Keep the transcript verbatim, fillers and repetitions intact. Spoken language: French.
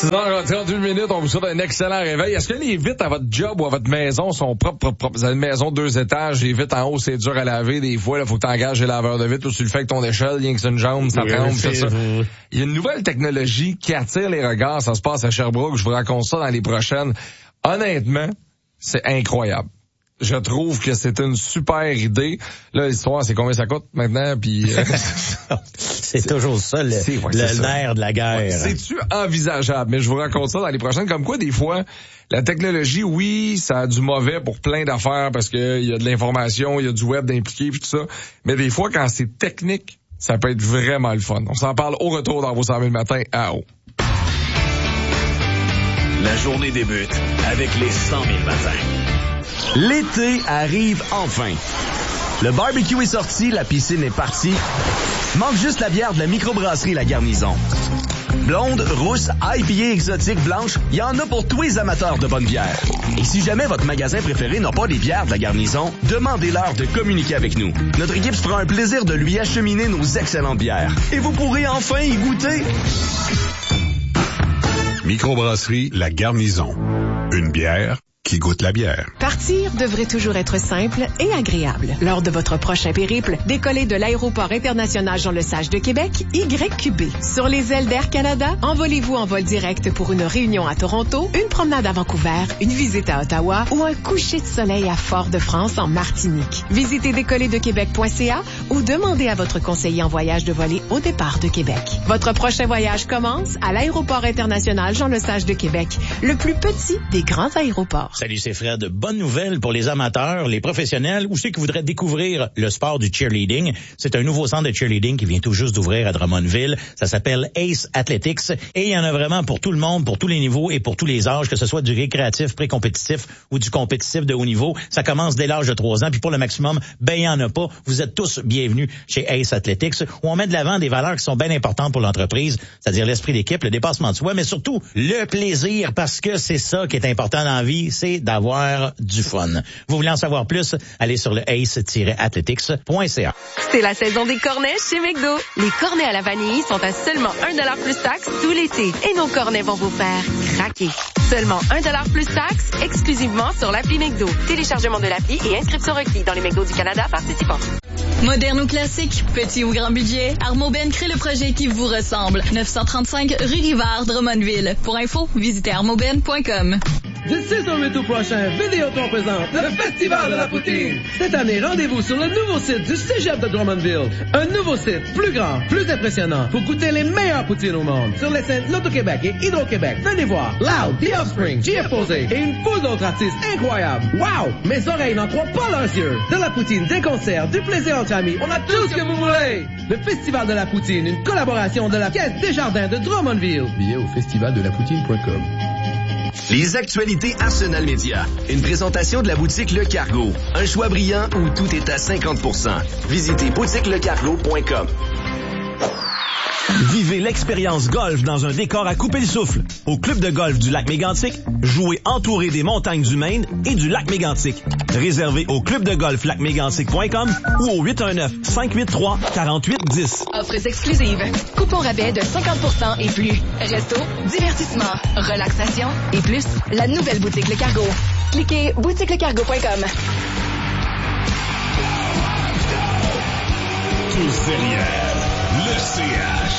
six heures trente-huit minutes, on vous souhaite un excellent réveil. Est-ce que les vitres à votre job ou à votre maison sont propres, propres, propres? Vous avez une maison de deux étages, les vitres en haut, c'est dur à laver. Des fois, il faut que tu engages les laveurs de vitres ou tu le fais avec ton échelle, rien que c'est une jambe, ça tremble, c'est ça. Il y a une nouvelle technologie qui attire les regards. Ça se passe à Sherbrooke. Je vous raconte ça dans les prochaines. Honnêtement, c'est incroyable. Je trouve que c'est une super idée. Là, l'histoire, c'est combien ça coûte maintenant, puis euh, c'est, c'est toujours ça, le, c'est, ouais, le c'est nerf ça. de la guerre. Ouais, c'est-tu envisageable? Mais je vous raconte ça dans les prochaines. Comme quoi, des fois, la technologie, oui, ça a du mauvais pour plein d'affaires parce que il y a de l'information, il y a du web d'impliqué, puis tout ça. Mais des fois, quand c'est technique, ça peut être vraiment le fun. On s'en parle au retour dans vos cent mille matins à haut. La journée débute avec les cent mille matins. L'été arrive enfin. Le barbecue est sorti, la piscine est partie. Manque juste la bière de la microbrasserie La Garnison. Blonde, rousse, I P A exotique, blanche, il y en a pour tous les amateurs de bonne bière. Et si jamais votre magasin préféré n'a pas des bières de La Garnison, demandez-leur de communiquer avec nous. Notre équipe se fera un plaisir de lui acheminer nos excellentes bières. Et vous pourrez enfin y goûter. Microbrasserie La Garnison. Une bière qui goûte la bière. Partir devrait toujours être simple et agréable. Lors de votre prochain périple, décollez de l'aéroport international Jean-Lesage de Québec, Y Q B. Sur les ailes d'Air Canada, envolez-vous en vol direct pour une réunion à Toronto, une promenade à Vancouver, une visite à Ottawa ou un coucher de soleil à Fort-de-France en Martinique. Visitez décoller de québec point c a ou demandez à votre conseiller en voyage de voler au départ de Québec. Votre prochain voyage commence à l'aéroport international Jean-Lesage de Québec, le plus petit des grands aéroports. Salut, c'est Fred. Bonne nouvelle pour les amateurs, les professionnels ou ceux qui voudraient découvrir le sport du cheerleading. C'est un nouveau centre de cheerleading qui vient tout juste d'ouvrir à Drummondville. Ça s'appelle Ace Athletics et il y en a vraiment pour tout le monde, pour tous les niveaux et pour tous les âges, que ce soit du récréatif, pré-compétitif ou du compétitif de haut niveau. Ça commence dès l'âge de trois ans, puis pour le maximum, ben il y en a pas. Vous êtes tous bienvenus chez Ace Athletics où on met de l'avant des valeurs qui sont bien importantes pour l'entreprise, c'est-à-dire l'esprit d'équipe, le dépassement de soi, mais surtout le plaisir, parce que c'est ça qui est important dans la vie, c'est d'avoir du fun. Vous voulez en savoir plus? Allez sur le ace tiret athletics point c a. C'est la saison des cornets chez McDo. Les cornets à la vanille sont à seulement un dollar plus taxe tout l'été. Et nos cornets vont vous faire craquer. Seulement un dollar plus taxe, exclusivement sur l'appli McDo. Téléchargement de l'appli et inscription requis dans les McDo du Canada participants. Moderne ou classique, petit ou grand budget, Armoben crée le projet qui vous ressemble. neuf cent trente-cinq rue Rivard, Drummondville. Pour info, visitez armoben point com. Du six au huit août prochain, Vidéotron présente le Festival de la Poutine. Cette année, rendez-vous sur le nouveau site du Cégep de Drummondville. Un nouveau site, plus grand, plus impressionnant, pour goûter les meilleures poutines au monde. Sur les scènes Loto-Québec et Hydro-Québec, venez voir Loud, The Offspring, J F Posé et une foule d'autres artistes incroyables. Wow! Mes oreilles n'en croient pas leurs yeux. De la poutine, des concerts, du plaisir entre amis, on a tout ce que vous voulez. Le Festival de la Poutine, une collaboration de la Caisse Desjardins de Drummondville. Billets au festival de la poutine point com. Les actualités Arsenal Média. Une présentation de la boutique Le Cargo. Un choix brillant où tout est à cinquante pour cent. Visitez boutique le cargo point com. Vivez l'expérience golf dans un décor à couper le souffle. Au club de golf du lac Mégantic, jouez entouré des montagnes du Maine et du lac Mégantic. Réservé au club de golf lac mégantic point com ou au huit un neuf, cinq huit trois, quatre huit un zéro. Offres exclusives. Coupon rabais de cinquante pour cent et plus. Resto, divertissement, relaxation et plus. La nouvelle boutique Le Cargo. Cliquez boutique le cargo point com. Tous derrière le C H.